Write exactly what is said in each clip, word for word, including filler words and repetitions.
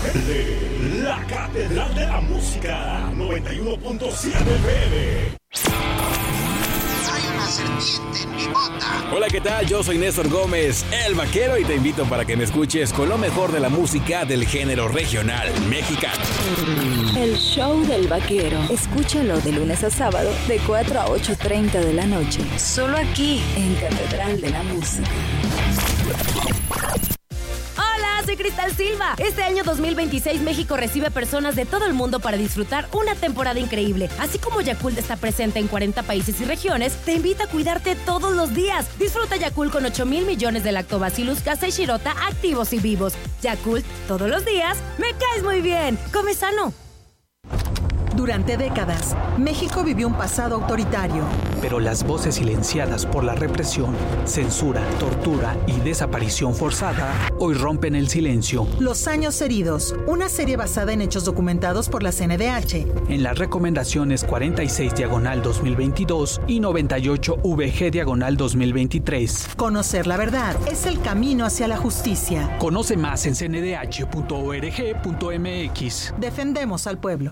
Rebelde, la catedral de la música, noventa y uno punto siete F M. Hay una serpiente en mi bota. Hola, ¿qué tal? Yo soy Néstor Gómez, el vaquero, y te invito para que me escuches con lo mejor de la música del género regional mexicano. El show del vaquero. Escúchalo de lunes a sábado de cuatro a ocho treinta de la noche. Solo aquí en Catedral de la Música. Hola, soy Cristal Silva. Este año dos mil veintiséis México recibe personas de todo el mundo para disfrutar una temporada increíble. Así como Yakult está presente en cuarenta países y regiones, te invita a cuidarte todos los días. Disfruta Yakult con ocho mil millones de Lactobacillus casei shirota activos y vivos. Yakult, todos los días, me caes muy bien. Come sano. Durante décadas, México vivió un pasado autoritario. Pero las voces silenciadas por la represión, censura, tortura y desaparición forzada hoy rompen el silencio. Los años heridos, una serie basada en hechos documentados por la C N D H. En las recomendaciones cuarenta y seis diagonal dos mil veintidós y noventa y ocho V G diagonal dos mil veintitrés. Conocer la verdad es el camino hacia la justicia. Conoce más en c n d h punto org punto m x. Defendemos al pueblo.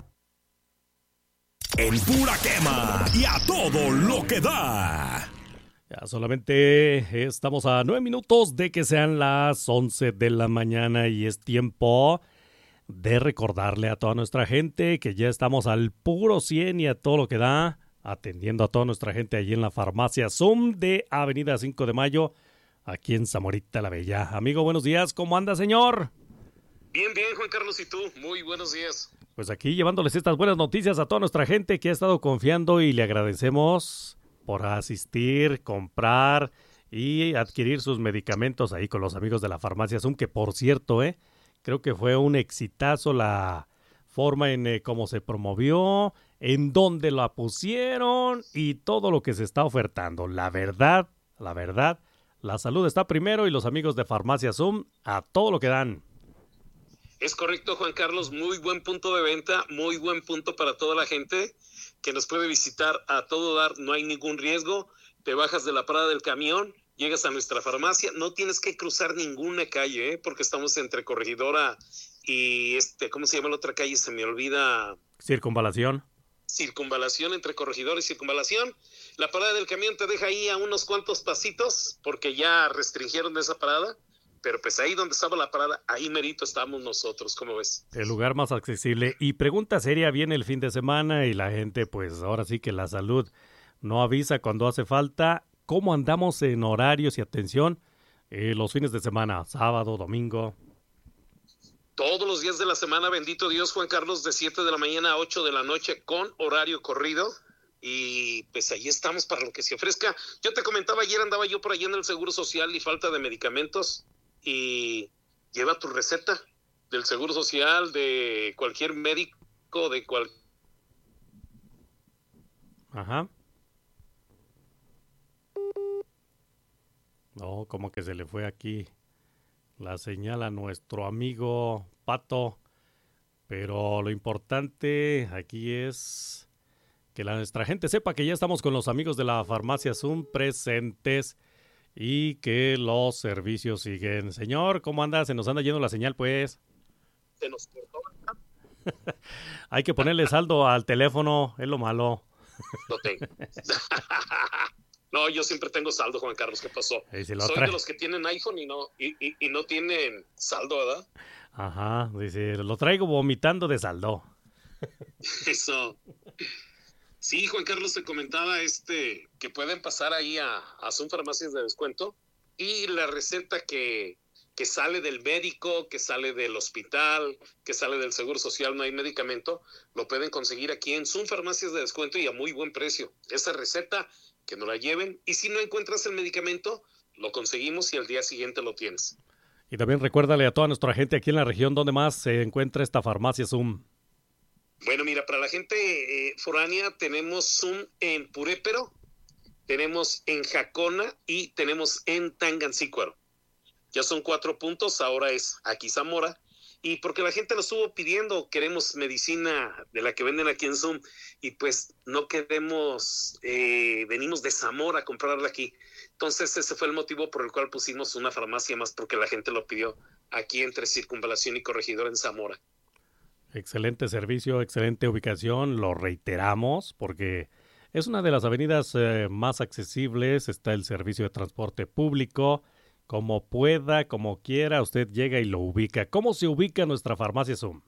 En pura quema y a todo lo que da. Ya solamente estamos a nueve minutos de que sean las once de la mañana y es tiempo de recordarle a toda nuestra gente que ya estamos al puro cien y a todo lo que da, atendiendo a toda nuestra gente allí en la farmacia Zoom de Avenida cinco de Mayo, aquí en Zamorita la Bella. Amigo, buenos días, ¿cómo anda, señor? Bien, bien, Juan Carlos, ¿y tú? Muy buenos días. Pues aquí llevándoles estas buenas noticias a toda nuestra gente que ha estado confiando y le agradecemos por asistir, comprar y adquirir sus medicamentos ahí con los amigos de la farmacia Zoom, que por cierto, eh, creo que fue un exitazo la forma en eh, cómo se promovió, en dónde la pusieron y todo lo que se está ofertando. La verdad, la verdad, la salud está primero y los amigos de farmacia Zoom a todo lo que dan. Es correcto, Juan Carlos, muy buen punto de venta, muy buen punto para toda la gente que nos puede visitar a todo dar, no hay ningún riesgo, te bajas de la parada del camión, llegas a nuestra farmacia, no tienes que cruzar ninguna calle, ¿eh? Porque estamos entre Corregidora y, este, ¿cómo se llama la otra calle? Se me olvida. Circunvalación. Circunvalación, entre Corregidora y Circunvalación. La parada del camión te deja ahí a unos cuantos pasitos, porque ya restringieron esa parada. Pero pues ahí donde estaba la parada, ahí merito estamos nosotros, ¿cómo ves? El lugar más accesible. Y pregunta seria, viene el fin de semana y la gente, pues ahora sí que la salud no avisa cuando hace falta. ¿Cómo andamos en horarios y atención eh, los fines de semana? Sábado, domingo. Todos los días de la semana, bendito Dios, Juan Carlos, de siete de la mañana a ocho de la noche con horario corrido. Y pues ahí estamos para lo que se ofrezca. Yo te comentaba, ayer andaba yo por allá en el Seguro Social y falta de medicamentos. Y lleva tu receta del Seguro Social, de cualquier médico, de cual... Ajá. No, como que se le fue aquí la señal a nuestro amigo Pato. Pero lo importante aquí es que la, nuestra gente sepa que ya estamos con los amigos de la farmacia Zoom presentes. Y que los servicios siguen. Señor, ¿cómo anda? Se nos anda yendo la señal, pues. Se nos cortó, ¿verdad? Hay que ponerle saldo al teléfono, es lo malo. No tengo. No, yo siempre tengo saldo, Juan Carlos, ¿qué pasó? Si Soy trae... de los que tienen iPhone y no, y, y, y no tienen saldo, ¿verdad? Ajá, dice, lo traigo vomitando de saldo. Eso. Sí, Juan Carlos, te comentaba este que pueden pasar ahí a, a Zoom Farmacias de Descuento y la receta que, que sale del médico, que sale del hospital, que sale del Seguro Social, no hay medicamento, lo pueden conseguir aquí en Zoom Farmacias de Descuento y a muy buen precio. Esa receta, que no la lleven, y si no encuentras el medicamento, lo conseguimos y al día siguiente lo tienes. Y también recuérdale a toda nuestra gente aquí en la región donde más se encuentra esta farmacia Zoom. Bueno, mira, para la gente eh, foránea tenemos Zoom en Purépero, tenemos en Jacona y tenemos en Tangancícuaro. Ya son cuatro puntos, ahora es aquí Zamora. y porque la gente lo estuvo pidiendo, queremos medicina de la que venden aquí en Zoom, y pues no queremos, eh, venimos de Zamora a comprarla aquí. Entonces ese fue el motivo por el cual pusimos una farmacia más, porque la gente lo pidió aquí entre Circunvalación y Corregidora en Zamora. Excelente servicio, excelente ubicación, lo reiteramos porque es una de las avenidas eh, más accesibles, está el servicio de transporte público, como pueda, como quiera, usted llega y lo ubica. ¿Cómo se ubica nuestra farmacia Zoom?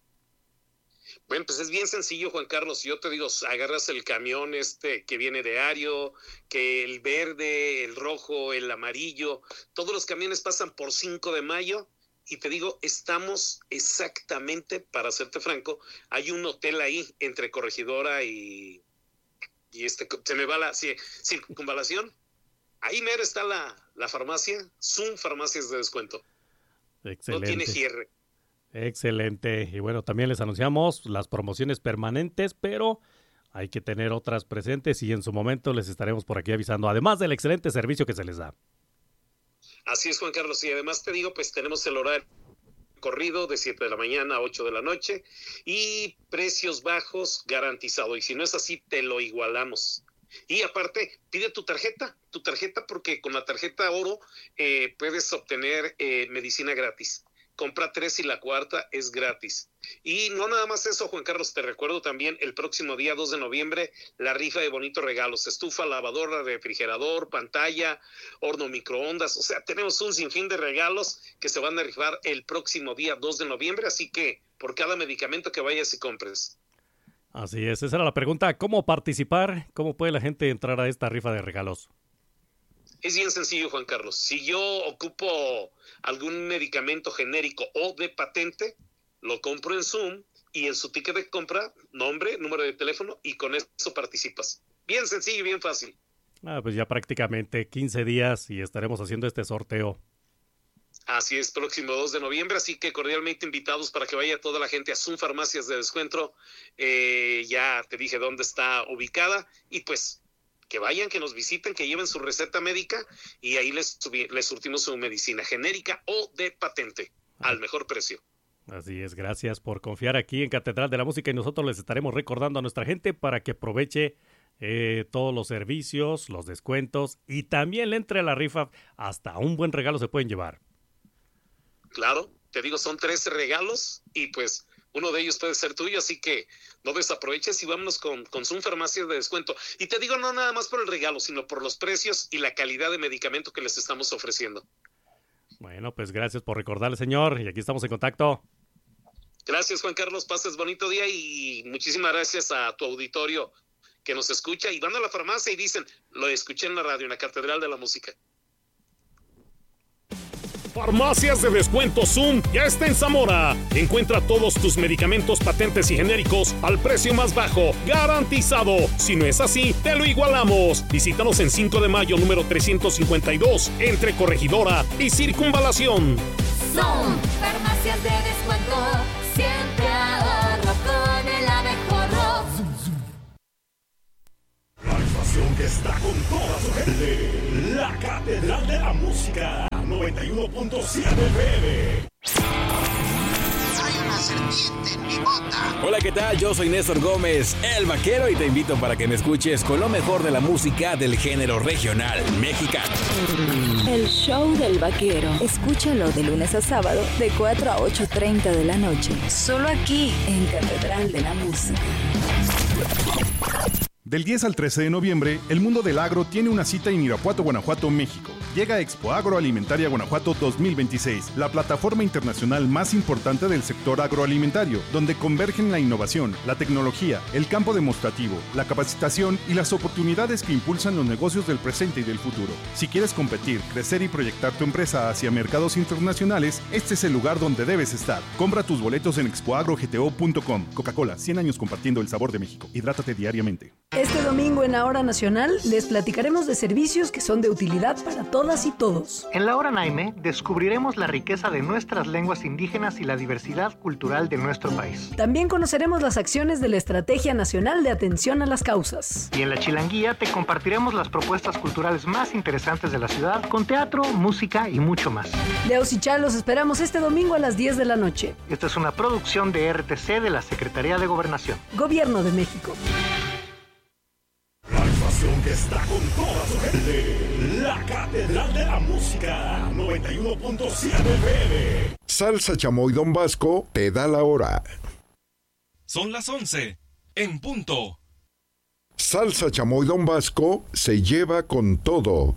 Bueno, pues es bien sencillo, Juan Carlos. Yo te digo, agarras el camión este que viene diario, que el verde, el rojo, el amarillo, todos los camiones pasan por cinco de mayo. Y te digo, estamos exactamente, para serte franco, hay un hotel ahí entre Corregidora y, y este, se me va la sí, Circunvalación. Ahí mero está la, la farmacia, Zoom Farmacias de Descuento. Excelente. No tiene cierre. Excelente. Y bueno, también les anunciamos las promociones permanentes, pero hay que tener otras presentes y en su momento les estaremos por aquí avisando, además del excelente servicio que se les da. Así es, Juan Carlos. Y además te digo, pues tenemos el horario corrido de siete de la mañana a ocho de la noche y precios bajos garantizado. Y si no es así, te lo igualamos. Y aparte, pide tu tarjeta, tu tarjeta porque con la tarjeta oro eh, puedes obtener eh, medicina gratis. Compra tres y la cuarta es gratis. Y no nada más eso, Juan Carlos, te recuerdo también el próximo día dos de noviembre, la rifa de bonitos regalos, estufa, lavadora, refrigerador, pantalla, horno microondas, o sea, tenemos un sinfín de regalos que se van a rifar el próximo día dos de noviembre, así que por cada medicamento que vayas y compres. Así es, esa era la pregunta, ¿cómo participar? ¿Cómo puede la gente entrar a esta rifa de regalos? Es bien sencillo, Juan Carlos. Si yo ocupo algún medicamento genérico o de patente, lo compro en Zoom y en su ticket de compra, nombre, número de teléfono y con eso participas. Bien sencillo y bien fácil. Ah, pues ya prácticamente quince días y estaremos haciendo este sorteo. Así es, próximo dos de noviembre, así que cordialmente invitados para que vaya toda la gente a Zoom Farmacias de Descuento. Eh, ya te dije dónde está ubicada y pues que vayan, que nos visiten, que lleven su receta médica y ahí les, les surtimos su medicina genérica o de patente al mejor precio. Así es, gracias por confiar aquí en Catedral de la Música y nosotros les estaremos recordando a nuestra gente para que aproveche eh, todos los servicios, los descuentos y también le entre a la rifa, hasta un buen regalo se pueden llevar. Claro, te digo, son tres regalos y pues uno de ellos puede ser tuyo, así que no desaproveches y vámonos con, con Zoom Farmacias de Descuento. Y te digo, no nada más por el regalo, sino por los precios y la calidad de medicamento que les estamos ofreciendo. Bueno, pues gracias por recordarle, señor, y aquí estamos en contacto. Gracias, Juan Carlos, pases bonito día y muchísimas gracias a tu auditorio que nos escucha y van a la farmacia y dicen, lo escuché en la radio, en la Catedral de la Música. Farmacias de Descuento Zoom ya está en Zamora. Encuentra todos tus medicamentos patentes y genéricos al precio más bajo, garantizado. Si no es así, te lo igualamos. Visítanos en cinco de mayo, número trescientos cincuenta y dos, entre Corregidora y Circunvalación. Zoom, farmacias de descuento, siempre ahorro con el abejorro. La estación que está con toda su gente, la Catedral de la Música. noventa y uno punto siete F M. Hay una serpiente en mi bota. Hola, ¿qué tal? Yo soy Néstor Gómez, el vaquero, y te invito para que me escuches con lo mejor de la música del género regional mexicano. El show del vaquero. Escúchalo de lunes a sábado de cuatro a ocho treinta de la noche. Solo aquí en Catedral de la Música. Del diez al trece de noviembre, el mundo del agro tiene una cita en Irapuato, Guanajuato, México. Llega Expo Agroalimentaria Guanajuato dos mil veintiséis, la plataforma internacional más importante del sector agroalimentario, donde convergen la innovación, la tecnología, el campo demostrativo, la capacitación y las oportunidades que impulsan los negocios del presente y del futuro. Si quieres competir, crecer y proyectar tu empresa hacia mercados internacionales, este es el lugar donde debes estar. Compra tus boletos en expo agro g t o punto com. Coca-Cola, cien años compartiendo el sabor de México. Hidrátate diariamente. Este domingo en la Hora Nacional les platicaremos de servicios que son de utilidad para todos todas y todos. En la hora Naime descubriremos la riqueza de nuestras lenguas indígenas y la diversidad cultural de nuestro país. También conoceremos las acciones de la Estrategia Nacional de Atención a las Causas. Y en la Chilanguía te compartiremos las propuestas culturales más interesantes de la ciudad, con teatro, música y mucho más. Leos y Char los esperamos este domingo a las diez de la noche. Esta es una producción de R T C de la Secretaría de Gobernación. Gobierno de México. La estación que está con toda su gente. La Catedral de la Música. noventa y uno punto siete F M. Salsa Chamoy Don Vasco te da la hora. Son las once. En punto. Salsa Chamoy Don Vasco se lleva con todo.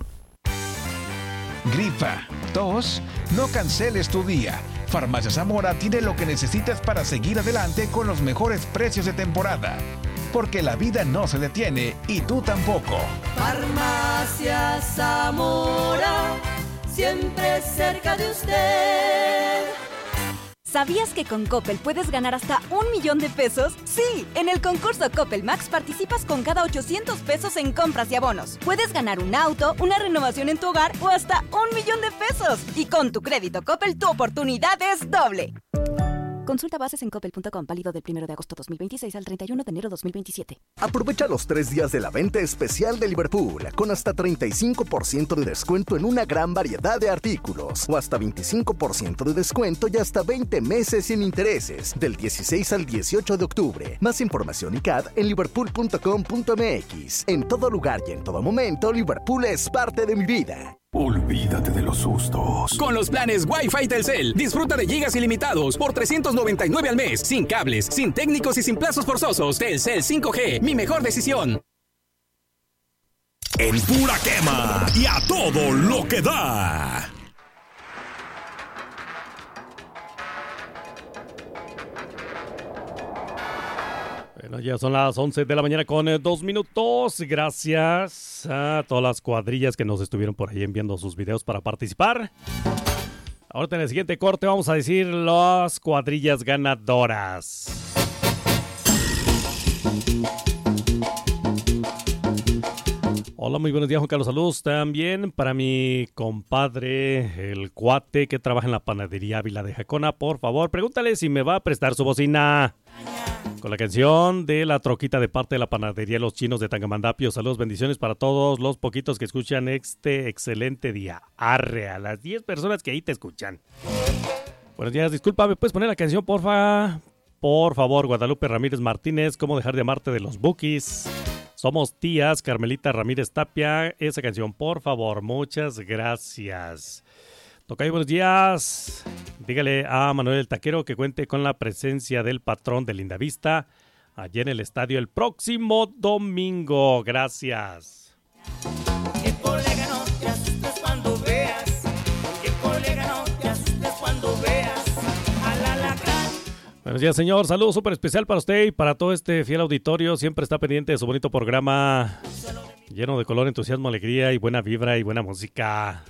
Gripa, tos, no canceles tu día. Farmacia Zamora tiene lo que necesitas para seguir adelante con los mejores precios de temporada. Porque la vida no se detiene y tú tampoco. Farmacia Zamora, siempre cerca de usted. ¿Sabías que con Coppel puedes ganar hasta un millón de pesos? Sí, en el concurso Coppel Max participas con cada ochocientos pesos en compras y abonos. Puedes ganar un auto, una renovación en tu hogar o hasta un millón de pesos. Y con tu crédito Coppel tu oportunidad es doble. Consulta bases en coppel punto com, válido del primero de agosto dos mil veintiséis al treinta y uno de enero dos mil veintisiete. Aprovecha los tres días de la venta especial de Liverpool, con hasta treinta y cinco por ciento de descuento en una gran variedad de artículos, o hasta veinticinco por ciento de descuento y hasta veinte meses sin intereses, del dieciséis al dieciocho de octubre. Más información y C A D en liverpool punto com punto m x. En todo lugar y en todo momento, Liverpool es parte de mi vida. Olvídate de los sustos. Con los planes Wi-Fi Telcel, disfruta de gigas ilimitados por trescientos noventa y nueve al mes, sin cables, sin técnicos y sin plazos forzosos. Telcel cinco G, mi mejor decisión. En pura quema y a todo lo que da. Bueno, ya son las once de la mañana con eh, dos minutos. Gracias a todas las cuadrillas que nos estuvieron por ahí enviando sus videos para participar. Ahora en el siguiente corte vamos a decir las cuadrillas ganadoras. Hola, muy buenos días, Juan Carlos. Saludos también para mi compadre, el cuate que trabaja en la panadería Ávila de Jacona. Por favor, pregúntale si me va a prestar su bocina. Con la canción de La Troquita de parte de la panadería Los Chinos de Tangamandapio. Saludos, bendiciones para todos los poquitos que escuchan este excelente día. Arre, a las diez personas que ahí te escuchan. Buenos días, disculpa, ¿me puedes poner la canción, porfa? Por favor, Guadalupe Ramírez Martínez, ¿Cómo dejar de amarte de los Bukis? Somos tías, Carmelita Ramírez Tapia. Esa canción, por favor, muchas gracias. Tocayo, buenos días. Dígale a Manuel el Taquero que cuente con la presencia del patrón de Lindavista allí en el estadio el próximo domingo. Gracias. Que colega no te asustes cuando veas. Que colega no te asustes cuando veas al alacrán. Buenos días, señor. Saludo súper especial para usted y para todo este fiel auditorio. Siempre está pendiente de su bonito programa lleno de color, entusiasmo, alegría y buena vibra y buena música.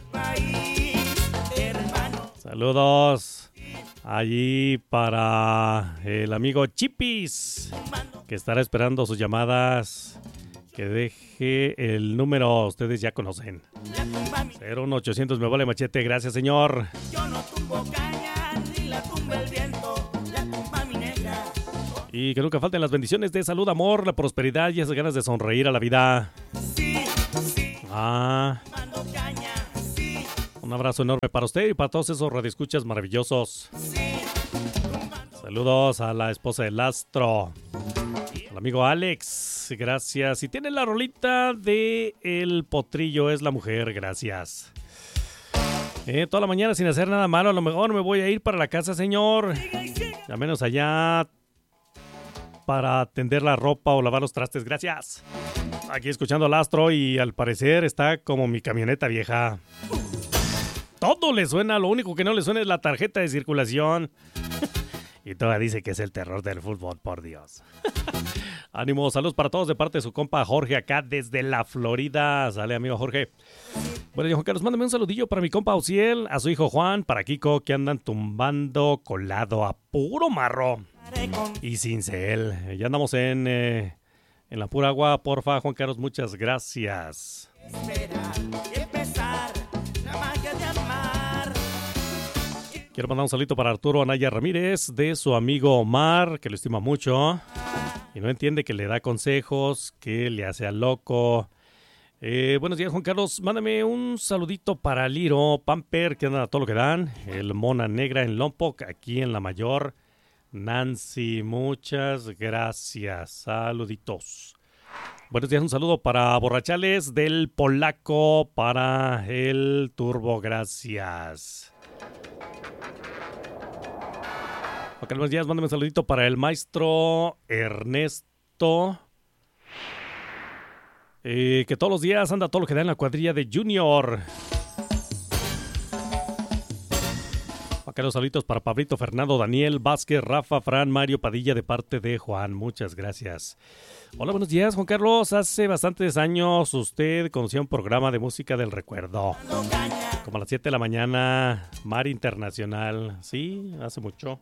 Saludos allí para el amigo Chipis, que estará esperando sus llamadas. Que deje el número, ustedes ya conocen. cero uno ochocientos me vale machete, gracias, señor. Yo no tumbo caña, ni la tumba el viento, la tumba mi negra. Y que nunca falten las bendiciones de salud, amor, la prosperidad y esas ganas de sonreír a la vida. Sí, sí. Ah. Mando caña, sí. Un abrazo enorme para usted y para todos esos radioescuchas maravillosos. Saludos a la esposa del astro, al amigo Alex, gracias. Y tiene la rolita de El Potrillo es la mujer, gracias. Eh, toda la mañana sin hacer nada malo, a lo mejor me voy a ir para la casa, señor. Al menos allá para tender la ropa o lavar los trastes, gracias. Aquí escuchando al astro y al parecer está como mi camioneta vieja. Todo le suena, lo único que no le suena es la tarjeta de circulación. Y todavía dice que es el terror del fútbol, por Dios. Ánimo, saludos para todos de parte de su compa Jorge acá desde la Florida. Sale, amigo Jorge. Bueno, Juan Carlos, mándame un saludillo para mi compa Ociel, a su hijo Juan, para Kiko, que andan tumbando colado a puro marro. Y sin cel. Ya andamos en, eh, en la pura agua, porfa, Juan Carlos, muchas gracias. Esperar y empezar Quiero mandar un saludito para Arturo Anaya Ramírez, de su amigo Omar, que lo estima mucho y no entiende que le da consejos, que le hace al loco. Eh, buenos días, Juan Carlos. Mándame un saludito para Liro Pamper, que anda a todo lo que dan. El Mona Negra en Lompoc, aquí en La Mayor. Nancy, muchas gracias. Saluditos. Buenos días, un saludo para Borrachales del Polaco, para el Turbo, gracias. Ok, buenos días, mándame un saludito para el maestro Ernesto, eh, que todos los días anda todo lo que da en la cuadrilla de Junior. Acá los saluditos para Pablito, Fernando, Daniel, Vázquez, Rafa, Fran, Mario, Padilla, de parte de Juan. Muchas gracias. Hola, buenos días, Juan Carlos. Hace bastantes años usted conocía un programa de música del recuerdo. Como a las siete de la mañana, Mar Internacional. Sí, hace mucho.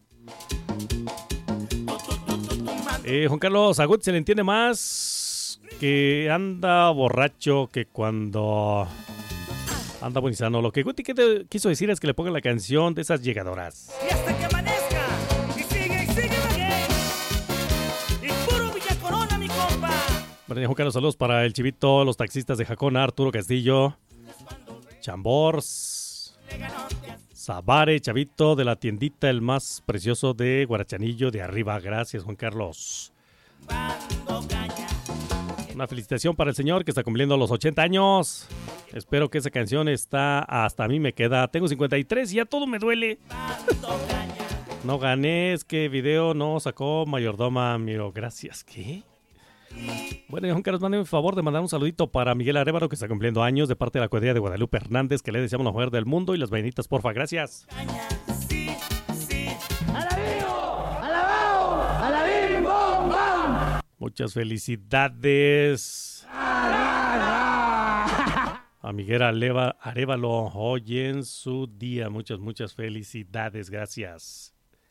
Eh, Juan Carlos, a Gut se le entiende más que anda borracho que cuando anda bonizano. Lo que Guti quiso decir es que le pongan la canción de esas llegadoras. Y hasta que amanezca, y sigue, y sigue la gay. Y puro Villa Corona, mi compa. Bueno, Juan Carlos, saludos para el Chivito, los taxistas de Jacona, Arturo Castillo, Chambors, Sabare, Chavito, de la tiendita El Más Precioso de Guarachanillo de Arriba. Gracias, Juan Carlos. Una felicitación para el señor que está cumpliendo los ochenta años. Espero que esa canción está hasta a mí me queda. Tengo cincuenta y tres y ya todo me duele. No gané, es que video no sacó Mayordoma. Miro, gracias. ¿Qué? Bueno, Juan Carlos, mándeme un favor de mandar un saludito para Miguel Arévalo, que está cumpliendo años, de parte de la cuadrilla de Guadalupe Hernández, que le deseamos la mujer del mundo y las vainitas, porfa. Gracias. Muchas felicidades a Miguel Arévalo hoy en su día. Muchas, muchas felicidades. Gracias.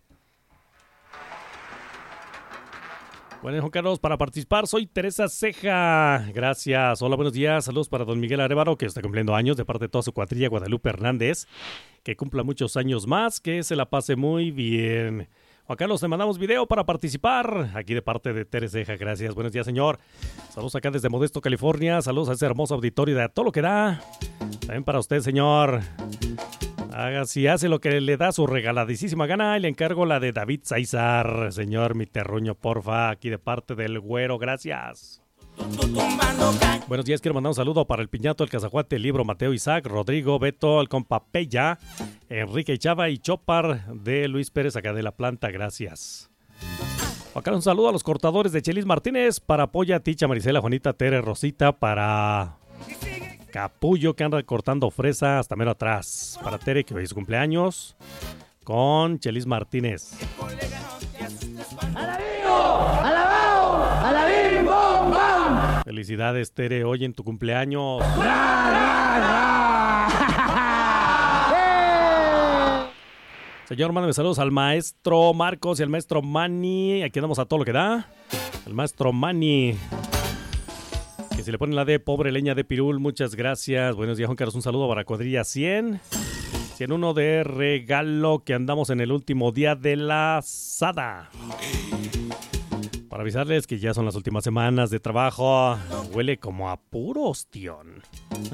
Bueno, Juan Carlos, para participar soy Teresa Ceja. Gracias. Hola, buenos días. Saludos para don Miguel Arévalo, que está cumpliendo años, de parte de toda su cuadrilla Guadalupe Hernández. Que cumpla muchos años más, que se la pase muy bien. Juan Carlos, te mandamos video para participar. Aquí de parte de Teresa Ceja. Gracias. Buenos días, señor. Saludos acá desde Modesto, California. Saludos a ese hermoso auditorio de A Todo Lo Que Da. También para usted, señor. Haga, si hace lo que le da su regaladísima gana, y le encargo la de David Saizar. Señor, mi terruño, porfa, aquí de parte del güero, gracias. Buenos días, quiero mandar un saludo para el Piñato, el Cazajuate, el Libro, Mateo, Isaac, Rodrigo, Beto, el compa Pella, Enrique Chava y Chopar de Luis Pérez, acá de la planta, gracias. Acá un saludo a los cortadores de Chelis Martínez, para Polla, Ticha, Marisela, Juanita, Tere, Rosita, para Capullo, que anda cortando fresa hasta mero atrás. Para Tere, que hoy es su cumpleaños, con Chelis Martínez. ¡Alabao! ¡Alabim! ¡Bom! ¡Bom! Felicidades, Tere, hoy en tu cumpleaños. ¡Ra, ra, ra! Señor, mándame saludos al maestro Marcos y al maestro Manny. Aquí andamos a todo lo que da. El maestro Manny, que si le ponen la de pobre leña de pirul, muchas gracias. Buenos días, Juan Carlos, un saludo para cuadrilla cien. cien uno de regalo, que andamos en el último día de la Sada. Para avisarles que ya son las últimas semanas de trabajo. Huele como a puro ostión.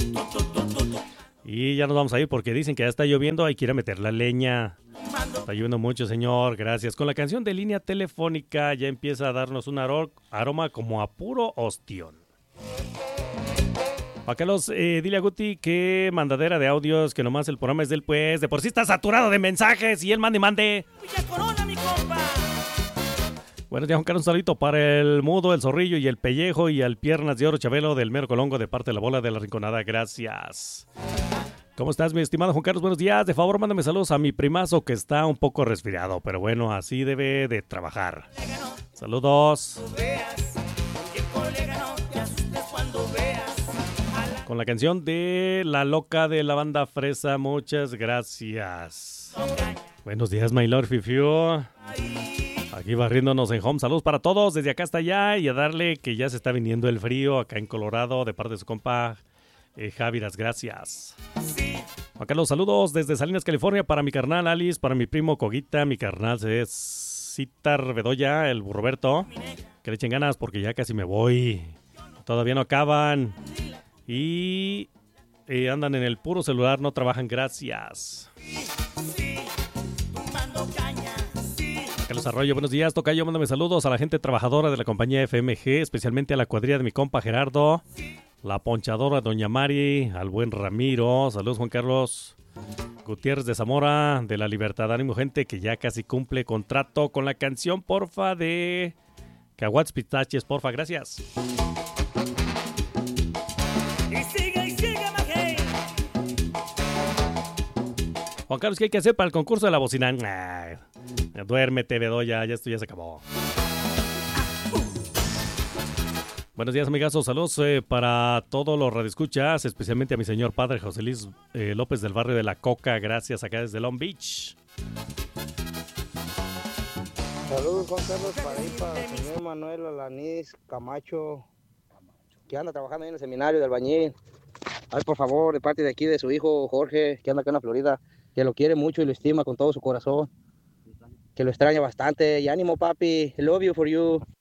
Y ya nos vamos a ir porque dicen que ya está lloviendo. Hay que ir a meter la leña. Está lloviendo mucho, señor. Gracias. Con la canción de Línea Telefónica ya empieza a darnos un aroma como a puro ostión. Juan Carlos, eh, dile a Guti que mandadera de audios, que nomás el programa es del pues. De por sí está saturado de mensajes y él mande y mande. Buenos días, Juan Carlos, un saludito para el Mudo, el Zorrillo y el Pellejo y al Piernas de Oro Chabelo del Mero Colongo, de parte de la Bola de la Rinconada. Gracias. ¿Cómo estás, mi estimado Juan Carlos? Buenos días. De favor, mándame saludos a mi primazo, que está un poco resfriado, pero bueno, así debe de trabajar. Saludos. Con la canción de La Loca de la banda Fresa, muchas gracias. Buenos días, my lord Fifiu. Aquí barriéndonos en home. Saludos para todos desde acá hasta allá, y a darle que ya se está viniendo el frío acá en Colorado, de parte de su compa eh, Javiras. Gracias. Juan Carlos, saludos desde Salinas, California, para mi carnal Alice, para mi primo Coguita, mi carnal es Citar Bedoya, el Roberto. Que le echen ganas porque ya casi me voy. Todavía no acaban. Y eh, andan en el puro celular, no trabajan, gracias. Carlos Arroyo, buenos días, tocayo, mándame saludos a la gente trabajadora de la compañía F M G, especialmente a la cuadrilla de mi compa Gerardo, la ponchadora Doña Mari, al buen Ramiro, saludos Juan Carlos Gutiérrez de Zamora, de La Libertad, ánimo gente que ya casi cumple contrato con la canción, porfa, de Caguats Pistaches, porfa, gracias. Y sigue, y sigue, Magay. Juan Carlos, ¿qué hay que hacer para el concurso de la bocina? Nah, duérmete, Bedoya, ya esto ya se acabó. Buenos días, amigazos. Saludos eh, para todos los radioescuchas, especialmente a mi señor padre José Luis eh, López del barrio de La Coca. Gracias, acá desde Long Beach. Saludos, Juan Carlos, para ir para el señor Manuel Alanís Camacho, que anda trabajando ahí en el seminario de albañil. Ay, por favor, de parte de aquí de su hijo Jorge, que anda acá en la Florida, que lo quiere mucho y lo estima con todo su corazón, que lo extraña bastante. Y ánimo, papi. I love you for you.